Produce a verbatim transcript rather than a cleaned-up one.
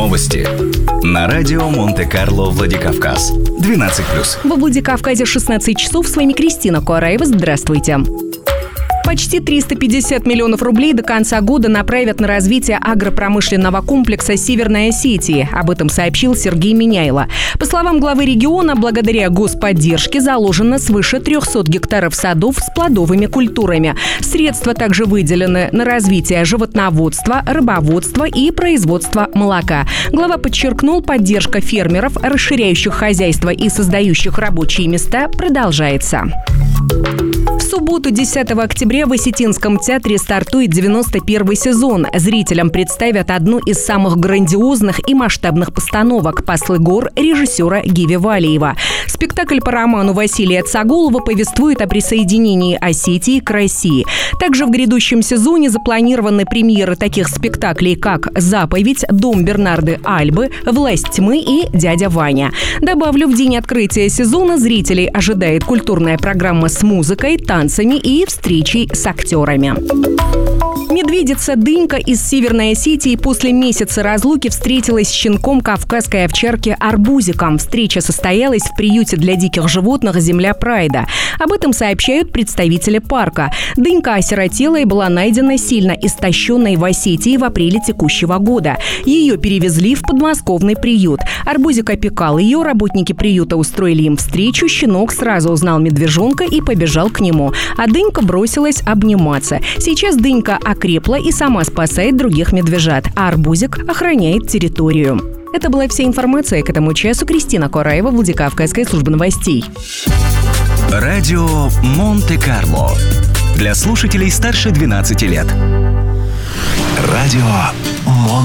Новости на радио Монте-Карло Владикавказ. двенадцать плюс. Во Владикавказе шестнадцать часов. С вами Кристина Куараева. Здравствуйте. Почти триста пятьдесят миллионов рублей до конца года направят на развитие агропромышленного комплекса Северной Осетии. Об этом сообщил Сергей Миняйло. По словам главы региона, благодаря господдержке заложено свыше трехсот гектаров садов с плодовыми культурами. Средства также выделены на развитие животноводства, рыбоводства и производства молока. Глава подчеркнул, поддержка фермеров, расширяющих хозяйство и создающих рабочие места, продолжается. В субботу, десятого октября, в Осетинском театре стартует девяносто первый сезон. Зрителям представят одну из самых грандиозных и масштабных постановок «Послы гор» режиссера Гиви Валиева. Спектакль по роману Василия Цагулова повествует о присоединении Осетии к России. Также в грядущем сезоне запланированы премьеры таких спектаклей, как «Заповедь», «Дом Бернарды Альбы», «Власть тьмы» и «Дядя Ваня». Добавлю, в день открытия сезона зрителей ожидает культурная программа с музыкой, танцами и встречей с актерами. Медведица Дынька из Северной Осетии после месяца разлуки встретилась с щенком кавказской овчарки Арбузиком. Встреча состоялась в приюте для диких животных «Земля Прайда». Об этом сообщают представители парка. Дынька осиротела и была найдена сильно истощенной в Осетии в апреле текущего года. Ее перевезли в подмосковный приют. Арбузик опекал ее, работники приюта устроили им встречу, щенок сразу узнал медвежонка и побежал к нему. А Дынька бросилась обниматься. Сейчас Дынька окрепла и сама спасает других медвежат, а Арбузик охраняет территорию. Это была вся информация к этому часу. Кристина Куараева, Владикавказская служба новостей. Радио Монте-Карло. Для слушателей старше двенадцати лет. Радио Монте-Карло.